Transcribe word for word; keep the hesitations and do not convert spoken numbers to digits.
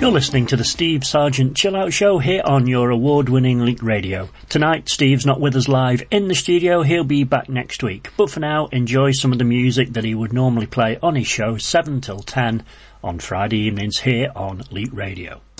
You're listening to the Steve Sargent Chill Out Show here on your award-winning Leak Radio. Tonight, Steve's not with us live in the studio. He'll be back next week. But for now, enjoy some of the music that he would normally play on his show seven till ten on Friday evenings here on Leak Radio.